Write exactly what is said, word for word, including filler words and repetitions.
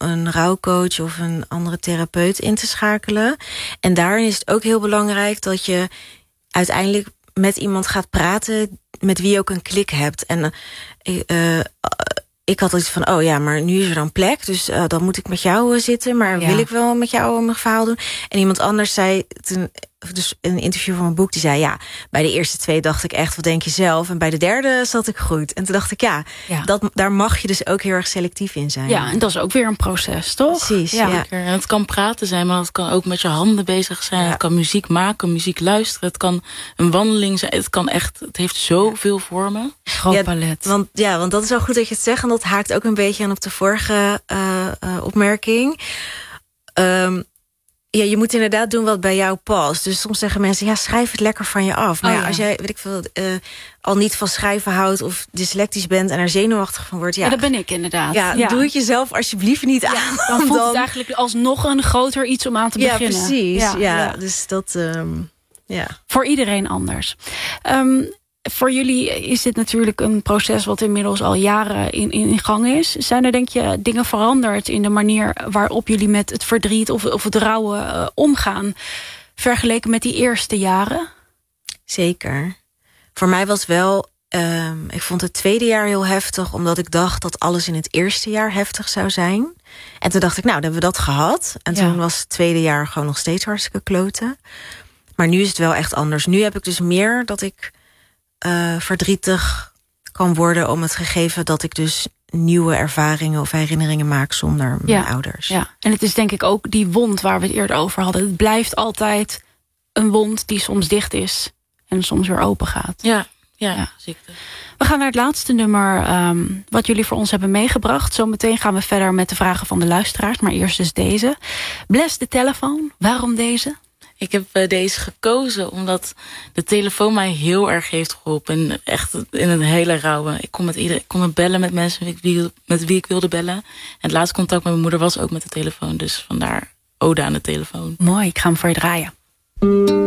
een rouwcoach of een andere therapeut in te schakelen. En daarin is het ook heel belangrijk dat je uiteindelijk met iemand gaat praten met wie je ook een klik hebt. En uh, ik had iets van, oh ja, maar nu is er dan plek, dus uh, dan moet ik met jou uh, zitten. Maar ja. wil ik wel met jou mijn verhaal doen? En iemand anders zei, toen, dus in een interview van mijn boek, die zei, ja, bij de eerste twee dacht ik echt, wat denk je zelf? En bij de derde zat ik goed. En toen dacht ik, ja, ja. Dat, daar mag je dus ook heel erg selectief in zijn. Ja, en dat is ook weer een proces, toch? Precies, ja. ja. En het kan praten zijn, maar het kan ook met je handen bezig zijn. Ja. Het kan muziek maken, muziek luisteren. Het kan een wandeling zijn. Het kan echt, het heeft zoveel vormen. Groot ja, palet. Want, ja, want dat is wel goed dat je het zegt. En dat haakt ook een beetje aan op de vorige uh, uh, opmerking. Um, Ja, je moet inderdaad doen wat bij jou past. Dus soms zeggen mensen, ja, schrijf het lekker van je af. Maar oh, ja, ja, als jij, weet ik veel, uh, al niet van schrijven houdt of dyslectisch bent en er zenuwachtig van wordt, ja, ja dat ben ik inderdaad. Ja, ja. Doe het jezelf alsjeblieft niet ja, aan. Dan voelt dan... het eigenlijk alsnog een groter iets om aan te ja, beginnen. Precies, ja, precies. Ja, ja. Dus dat, um, ja. Voor iedereen anders. Um, Voor jullie is dit natuurlijk een proces wat inmiddels al jaren in, in gang is. Zijn er, denk je, dingen veranderd in de manier waarop jullie met het verdriet of, of het rouwen uh, omgaan, vergeleken met die eerste jaren? Zeker. Voor mij was wel, um, ik vond het tweede jaar heel heftig, omdat ik dacht dat alles in het eerste jaar heftig zou zijn. En toen dacht ik, nou, dan hebben we dat gehad. En ja. toen was het tweede jaar gewoon nog steeds hartstikke kloten. Maar nu is het wel echt anders. Nu heb ik dus meer dat ik Uh, verdrietig kan worden om het gegeven dat ik dus nieuwe ervaringen of herinneringen maak zonder mijn ja, ouders. Ja, en het is denk ik ook die wond waar we het eerder over hadden. Het blijft altijd een wond die soms dicht is en soms weer open gaat. Ja, ja, ja. Ziekte. We gaan naar het laatste nummer um, wat jullie voor ons hebben meegebracht. Zometeen gaan we verder met de vragen van de luisteraars, maar eerst dus deze. Bless de telefoon. Waarom deze? Ik heb uh, deze gekozen omdat de telefoon mij heel erg heeft geholpen. En echt in een hele rouwe. Ik kon met iedereen, ik kon me bellen met mensen met wie, met wie ik wilde bellen. En het laatste contact met mijn moeder was ook met de telefoon. Dus vandaar ode aan de telefoon. Mooi, ik ga hem voor je draaien.